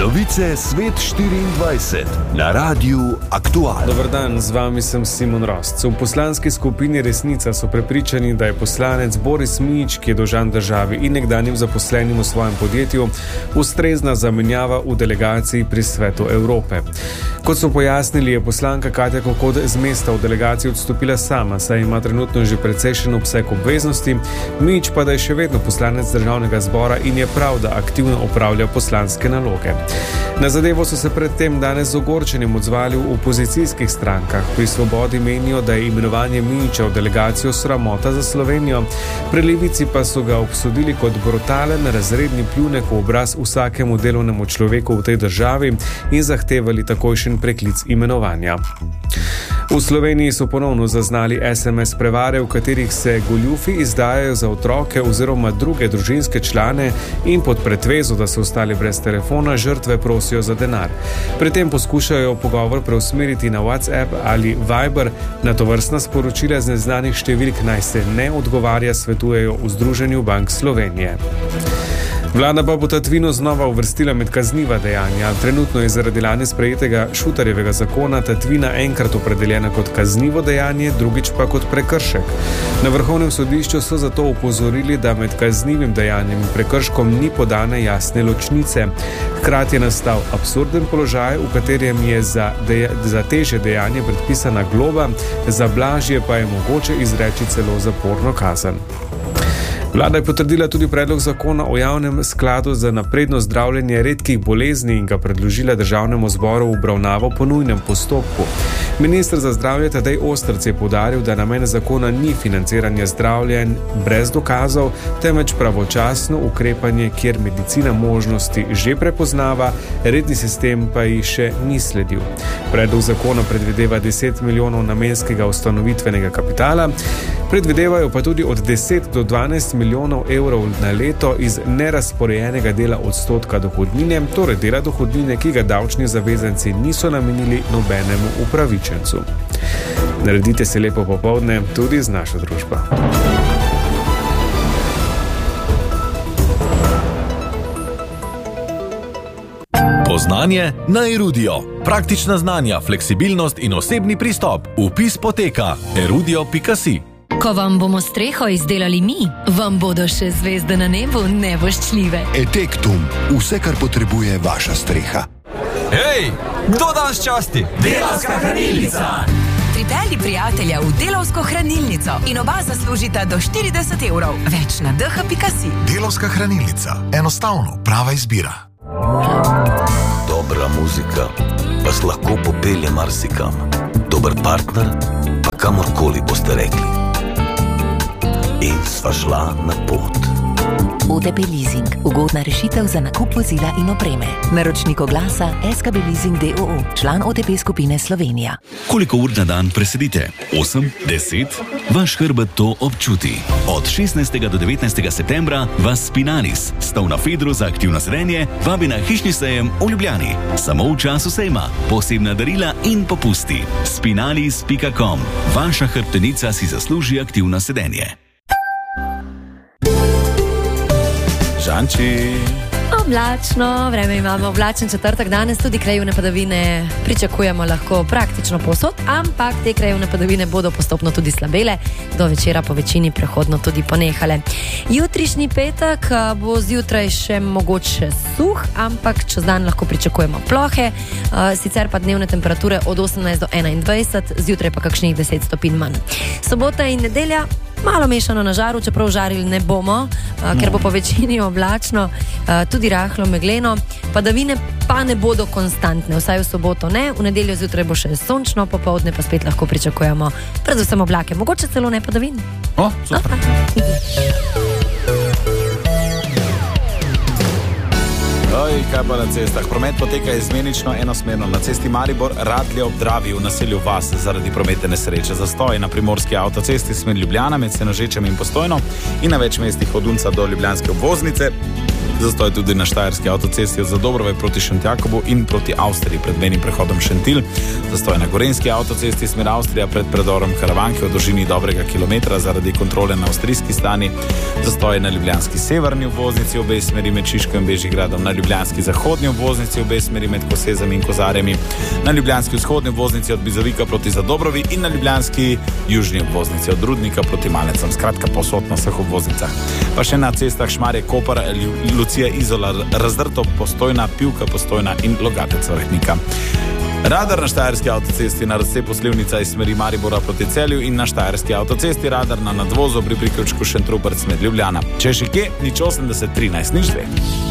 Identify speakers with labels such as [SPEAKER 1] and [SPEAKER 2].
[SPEAKER 1] Novice Svet 24 na Radiu Aktual.
[SPEAKER 2] Dober dan, z vami sem Simon Rost. V poslanski skupini Resnica so prepričani, da je poslanec Boris Mijić, ki je dolžan državi in nekdanjim zaposlenim v svojem podjetju, ustrezna zamenjava v delegaciji pri Svetu Evrope. Kot so pojasnili, je poslanka Katja Kokode z mesta v delegaciji odstopila sama, saj ima trenutno že precejšen obseg obveznosti, Mijić pa da je še vedno poslanec Državnega zbora in je prav, da aktivno opravlja poslanske naloge. Na zadevo so se predtem danes z ogorčenjem odzvali v opozicijskih strankah. Pri Svobodi menijo, da je imenovanje Mijića v delegacijo sramota za Slovenijo, pri Levici pa so ga obsodili kot brutalen razredni pljunek v obraz vsakemu delovnemu človeku v tej državi in zahtevali takojšen preklic imenovanja. V Sloveniji so ponovno zaznali SMS prevare, v katerih se goljufi izdajajo za otroke oziroma druge družinske člane in pod pretvezo, da so ostali brez telefona, žrtve prosijo za denar. Pri tem poskušajo pogovor preusmeriti na WhatsApp ali Viber. Na tovrstna sporočila z neznanih številk naj se ne odgovarja, svetujejo v Združenju bank Slovenije. Vlada pa bo tatvino znova uvrstila med kazniva dejanja. Trenutno je zaradi lani sprejetega Šutarjevega zakona tatvina enkrat opredeljena kot kaznivo dejanje, drugič pa kot prekršek. Na Vrhovnem sodišču so zato opozorili, da med kaznivim dejanjem in prekrškom ni podane jasne ločnice. Hkrati je nastal absurden položaj, v katerem je za težje dejanje predpisana globa, za blažje pa je mogoče izreči celo zaporno kazen. Vlada je potrdila tudi predlog zakona o javnem skladu za napredno zdravljenje redkih bolezni in ga predložila Državnemu zboru v obravnavo po nujnem postopku. Minister za zdravje Tadej Ostrc je poudaril, da namen zakona ni financiranje zdravljenj brez dokazov, temveč pravočasno ukrepanje, kjer medicina možnosti že prepoznava, redni sistem pa jih še ni sledil. Predlog zakona predvideva 10 milijonov namenskega ustanovitvenega kapitala, predvidevajo pa tudi od 10 do 12 milijonov evrov na leto iz nerazporejenega dela odstotka dohodnine, torej dela dohodnine, ki ga davčni zavezanci niso namenili nobenemu upravičencu. Naredite se lepo popoldne tudi z našo družbo.
[SPEAKER 3] Poznanje na Erudio. Praktična znanja, fleksibilnost in osebni pristop. Vpis poteka erudio.si.
[SPEAKER 4] Ko vam bomo streho izdelali mi, vam bodo še zvezde na nebu nevoščljive.
[SPEAKER 1] Etektum, vse, kar potrebuje vaša streha.
[SPEAKER 5] Hej, kdo danes časti?
[SPEAKER 6] Delavska hranilnica! Pripelji prijatelja v Delavsko hranilnico in oba zaslužita do 40 evrov. Več na dh.si.
[SPEAKER 7] Delavska hranilnica. Enostavno, prava izbira.
[SPEAKER 8] Dobra muzika vas lahko popelje marsikam. Dober partner pa kamorkoli boste rekli. In sva šla na pot.
[SPEAKER 9] OTP Leasing. Ugodna rešitev za nakup vozila in opreme. Naročnik oglasa SKB Leasing d.o.o. Član OTP skupine Slovenija.
[SPEAKER 10] Koliko ur na dan presedite? 8? 10? Vaš hrbet to občuti. Od 16. do 19. septembra vas Spinalis, stov na Fedru za aktivno sedenje, vabi na hišni sejem v Ljubljani. Samo v času sejma. Posebna darila in popusti. Spinalis.com. Vaša hrbtenica si zasluži aktivno sedenje.
[SPEAKER 3] Žanči.
[SPEAKER 4] Oblačno, vreme imamo, oblačen četrtek, danes tudi krajevne padavine pričakujemo lahko praktično povsod, ampak te krajevne padavine bodo postopno tudi slabele, do večera po večini prehodno tudi ponehale. Jutrišnji petek bo zjutraj še mogoče suh, ampak čez dan lahko pričakujemo plohe, sicer pa dnevne temperature od 18 do 21, zjutraj pa kakšnih 10 stopinj manj. Sobota in nedelja malo mešano na žaru, čeprav žarili ne bomo, ker bo po večini oblačno, tudi rahlo megleno. Padavine pa ne bodo konstantne, vsaj v soboto ne, v nedeljo zjutraj bo še sončno, popoldne pa spet lahko pričakujemo predvsem oblake, mogoče celo ne padavin.
[SPEAKER 3] O, super. Oj, kaj pa na cestah? Promet poteka izmenično enosmerno. Na cesti Maribor, Radlje ob Dravi v naselju Vas zaradi prometne nesreče. Zastoj na primorski avtocesti smer Ljubljana med Senožečem in Postojno in na več mestih od Unca do Ljubljanske obvoznice. Zastoj tudi na Štajerski avtocesti od Zadobrove proti Šentjakobu in proti Avstriji pred mejnim prehodom Šentilj. Zastoj na Gorenjski avtocesti smer Avstrija pred predorom Karavanke v dolžini dobrega kilometra zaradi kontrole na avstrijski strani. Zastoj na ljubljanski severni obvoznici obe smeri med Šiško in Bežigradom, na ljubljanski zahodni obvoznici obe smeri med Kosezami in Kozarjami, na ljubljanski vzhodni obvoznici od Bizovika proti Zadobrovi in na ljubljanski južni obvoznici od Rudnika proti Malecem. Skratka, povsod na vseh obvoznicah. Pa še na cestah Šmarje-Koper, Lucija Izola, Razdrto, Postojna, Pivka, Postojna in Logatec Vrhnika. Radar na Štajerski avtocesti na razcepu Slivnica iz smeri Maribora proti Celju in na Štajerski avtocesti radar na nadvozu pri priključku Šentruperc med Ljubljana. Če še kje, 080 13 02.